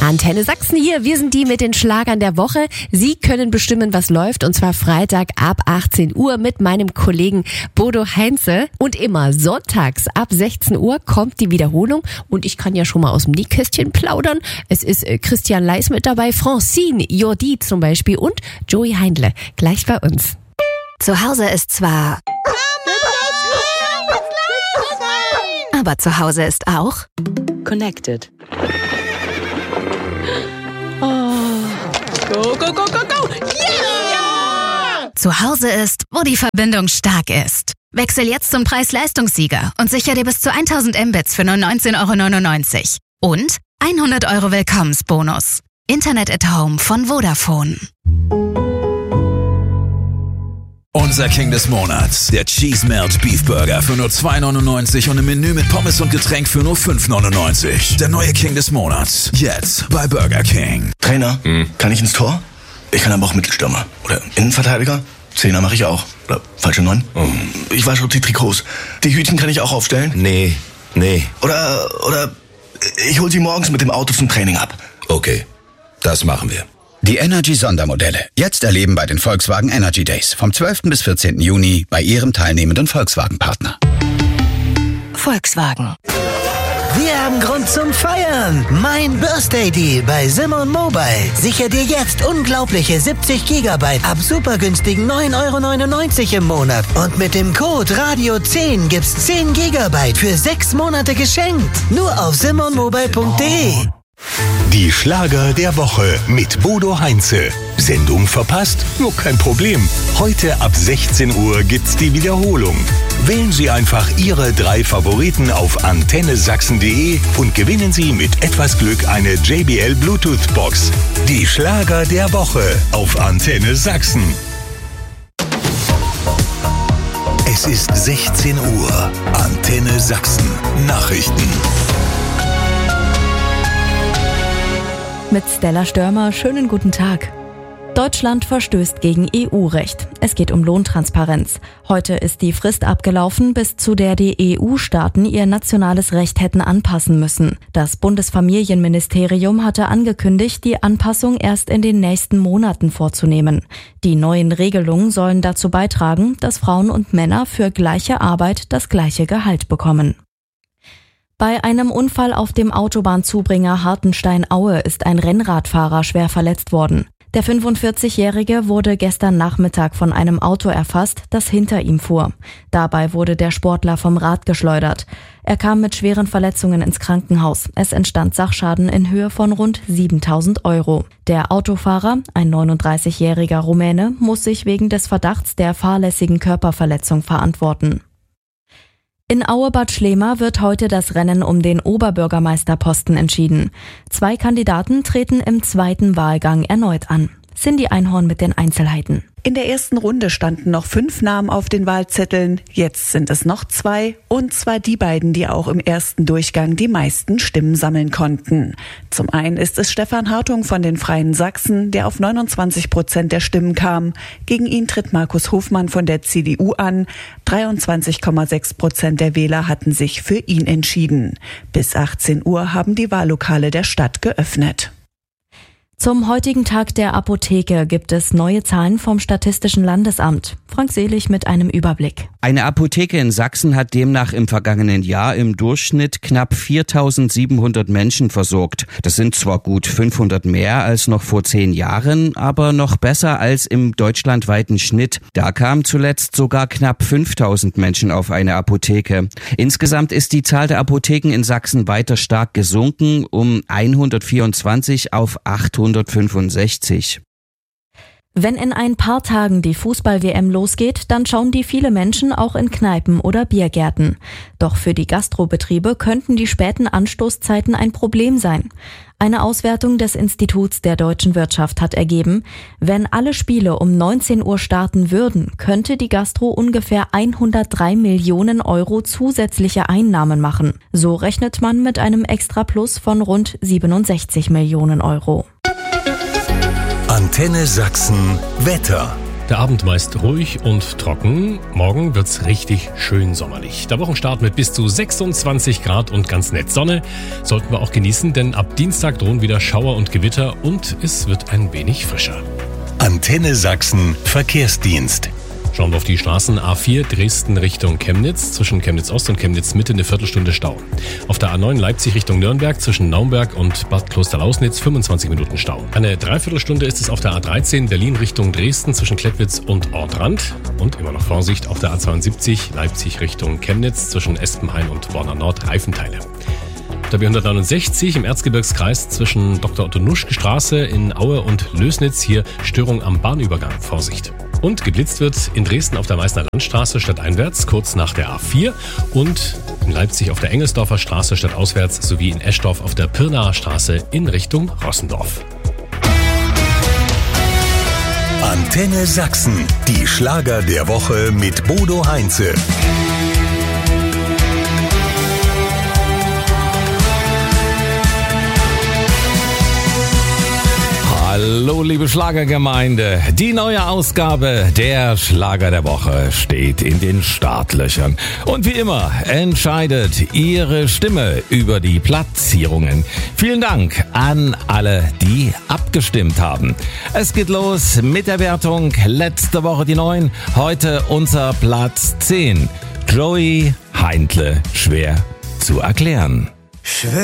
Antenne Sachsen hier, wir sind die mit den Schlagern der Woche. Sie können bestimmen, was läuft, und zwar Freitag ab 18 Uhr mit meinem Kollegen Bodo Heinze. Und immer sonntags ab 16 Uhr kommt die Wiederholung und ich kann ja schon mal aus dem Nähkästchen plaudern. Es ist Christian Leis mit dabei, Francine Jordi zum Beispiel und Joey Heindle gleich bei uns. Zu Hause ist zwar... aber zu Hause ist auch... Connected. Go, go, go, go, go! Yeah! Zu Hause ist, wo die Verbindung stark ist. Wechsel jetzt zum Preis-Leistungssieger und sicher dir bis zu 1000 Mbits für nur 19,99 €. Und 100 € Willkommensbonus. Internet at Home von Vodafone. Unser King des Monats, der Cheese Melt Beef Burger für nur 2,99 € und ein Menü mit Pommes und Getränk für nur 5,99 €. Der neue King des Monats, jetzt bei Burger King. Trainer, kann ich ins Tor? Ich kann aber auch Mittelstürmer. Oder Innenverteidiger? Zehner mache ich auch. Oder falsche 9? Ich wasche auch die Trikots. Die Hütchen kann ich auch aufstellen? Nee. Oder ich hol sie morgens mit dem Auto zum Training ab. Okay, das machen wir. Die Energy-Sondermodelle. Jetzt erleben bei den Volkswagen Energy Days vom 12. bis 14. Juni bei Ihrem teilnehmenden Volkswagen-Partner. Volkswagen. Wir haben Grund zum Feiern. Mein Birthday Deal bei Simon Mobile. Sicher dir jetzt unglaubliche 70 GB ab super günstigen 9,99 € im Monat. Und mit dem Code Radio10 gibt's 10 GB für 6 Monate geschenkt. Nur auf simonmobile.de. Die Schlager der Woche mit Bodo Heinze. Sendung verpasst? Nur kein Problem. Heute ab 16 Uhr gibt's die Wiederholung. Wählen Sie einfach Ihre 3 Favoriten auf antennesachsen.de und gewinnen Sie mit etwas Glück eine JBL Bluetooth Box. Die Schlager der Woche auf Antenne Sachsen. Es ist 16 Uhr. Antenne Sachsen. Nachrichten. Mit Stella Störmer, schönen guten Tag. Deutschland verstößt gegen EU-Recht. Es geht um Lohntransparenz. Heute ist die Frist abgelaufen, bis zu der die EU-Staaten ihr nationales Recht hätten anpassen müssen. Das Bundesfamilienministerium hatte angekündigt, die Anpassung erst in den nächsten Monaten vorzunehmen. Die neuen Regelungen sollen dazu beitragen, dass Frauen und Männer für gleiche Arbeit das gleiche Gehalt bekommen. Bei einem Unfall auf dem Autobahnzubringer Hartenstein-Aue ist ein Rennradfahrer schwer verletzt worden. Der 45-Jährige wurde gestern Nachmittag von einem Auto erfasst, das hinter ihm fuhr. Dabei wurde der Sportler vom Rad geschleudert. Er kam mit schweren Verletzungen ins Krankenhaus. Es entstand Sachschaden in Höhe von rund 7.000 €. Der Autofahrer, ein 39-jähriger Rumäne, muss sich wegen des Verdachts der fahrlässigen Körperverletzung verantworten. In Aue-Bad Schlema wird heute das Rennen um den Oberbürgermeisterposten entschieden. 2 Kandidaten treten im zweiten Wahlgang erneut an. Cindy Einhorn mit den Einzelheiten. In der ersten Runde standen noch 5 Namen auf den Wahlzetteln. Jetzt sind es noch 2, und zwar die beiden, die auch im ersten Durchgang die meisten Stimmen sammeln konnten. Zum einen ist es Stefan Hartung von den Freien Sachsen, der auf 29% der Stimmen kam. Gegen ihn tritt Markus Hofmann von der CDU an. 23,6% der Wähler hatten sich für ihn entschieden. Bis 18 Uhr haben die Wahllokale der Stadt geöffnet. Zum heutigen Tag der Apotheke gibt es neue Zahlen vom Statistischen Landesamt. Frank Selig mit einem Überblick. Eine Apotheke in Sachsen hat demnach im vergangenen Jahr im Durchschnitt knapp 4.700 Menschen versorgt. Das sind zwar gut 500 mehr als noch vor 10 Jahren, aber noch besser als im deutschlandweiten Schnitt. Da kamen zuletzt sogar knapp 5.000 Menschen auf eine Apotheke. Insgesamt ist die Zahl der Apotheken in Sachsen weiter stark gesunken, um 124 auf 865. Wenn in ein paar Tagen die Fußball-WM losgeht, dann schauen die viele Menschen auch in Kneipen oder Biergärten. Doch für die Gastrobetriebe könnten die späten Anstoßzeiten ein Problem sein. Eine Auswertung des Instituts der deutschen Wirtschaft hat ergeben, wenn alle Spiele um 19 Uhr starten würden, könnte die Gastro ungefähr 103 Millionen € zusätzliche Einnahmen machen. So rechnet man mit einem Extraplus von rund 67 Millionen €. Antenne Sachsen Wetter. Der Abend meist ruhig und trocken. Morgen wird's richtig schön sommerlich. Der Wochenstart mit bis zu 26 Grad und ganz nett Sonne sollten wir auch genießen, denn ab Dienstag drohen wieder Schauer und Gewitter und es wird ein wenig frischer. Antenne Sachsen Verkehrsdienst. Schauen wir auf die Straßen. A4 Dresden Richtung Chemnitz. Zwischen Chemnitz Ost und Chemnitz Mitte eine Viertelstunde Stau. Auf der A9 Leipzig Richtung Nürnberg zwischen Naumberg und Bad Klosterlausnitz 25 Minuten Stau. Eine Dreiviertelstunde ist es auf der A13 Berlin Richtung Dresden zwischen Klettwitz und Ortrand. Und immer noch Vorsicht auf der A72 Leipzig Richtung Chemnitz zwischen Espenhain und Borna Nord Reifenteile. Der B169 im Erzgebirgskreis zwischen Dr. Otto Nuschke Straße in Aue und Lößnitz. Hier Störung am Bahnübergang. Vorsicht. Und geblitzt wird in Dresden auf der Meißner Landstraße stadteinwärts, kurz nach der A4. Und in Leipzig auf der Engelsdorfer Straße stadtauswärts sowie in Eschdorf auf der Pirnaer Straße in Richtung Rossendorf. Antenne Sachsen. Die Schlager der Woche mit Bodo Heinze. Hallo liebe Schlagergemeinde, die neue Ausgabe der Schlager der Woche steht in den Startlöchern. Und wie immer entscheidet Ihre Stimme über die Platzierungen. Vielen Dank an alle, die abgestimmt haben. Es geht los mit der Wertung. Letzte Woche die 9, heute unser Platz 10. Joey Heindle, schwer zu erklären.